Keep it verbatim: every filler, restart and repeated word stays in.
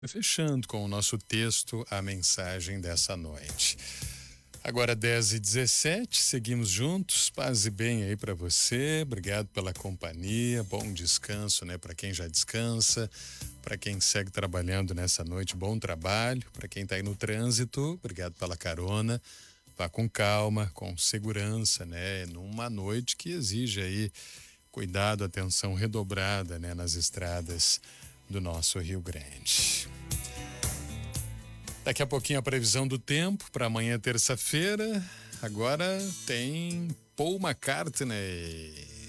Fechando com o nosso texto, a mensagem dessa noite. Agora dez e dezessete, seguimos juntos, paz e bem aí para você, obrigado pela companhia, bom descanso, né, para quem já descansa, para quem segue trabalhando nessa noite, bom trabalho, para quem tá aí no trânsito, obrigado pela carona, vá com calma, com segurança, né, numa noite que exige aí cuidado, atenção redobrada, né, nas estradas do nosso Rio Grande. Daqui a pouquinho a previsão do tempo para amanhã, terça-feira. Agora tem Paul McCartney.